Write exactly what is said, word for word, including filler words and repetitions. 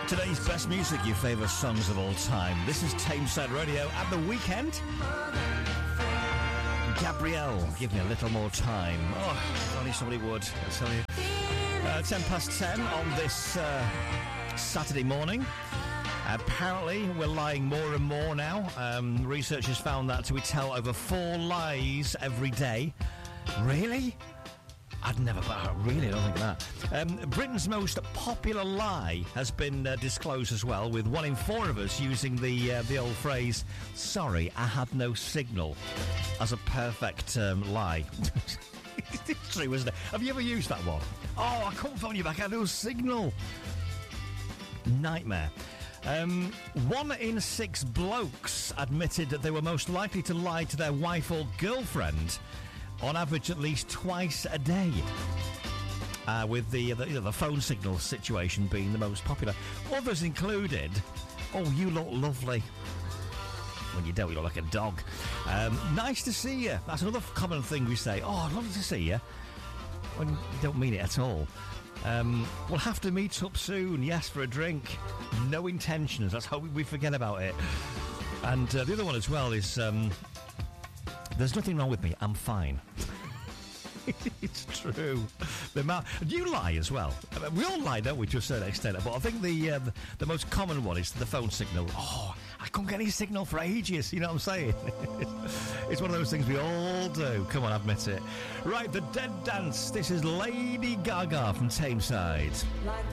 Today's best music, your favourite songs of all time. This is Tameside Radio at the weekend. Gabrielle, give me a little more time. Oh, if only somebody would, I tell you. Uh, ten past ten on this uh, Saturday morning. Apparently, we're lying more and more now. Um, researchers found that we tell over four lies every day. Really? I'd never, really, I don't think that. Um, Britain's most popular lie has been uh, disclosed as well, with one in four of us using the uh, the old phrase, sorry, I had no signal, as a perfect um, lie. It's true, isn't it? Have you ever used that one? Oh, I couldn't phone you back, I had no signal. Nightmare. Um, one in six blokes admitted that they were most likely to lie to their wife or girlfriend, on average at least twice a day, uh, with the, the, you know, the phone signal situation being the most popular. Others included, oh, you look lovely. When you don't, you look like a dog. Um, nice to see you. That's another common thing we say. Oh, lovely to see you, when you don't mean it at all. Um, we'll have to meet up soon, yes, for a drink. No intentions, let's hope we forget about it. And uh, the other one as well is... Um, there's nothing wrong with me, I'm fine. It's true. The ma- you lie as well. I mean, we all lie, don't we, to a certain extent? But I think the, uh, the the most common one is the phone signal. Oh, I couldn't get any signal for ages. You know what I'm saying? It's one of those things we all do. Come on, admit it. Right, The Dead Dance. This is Lady Gaga from Tameside. Like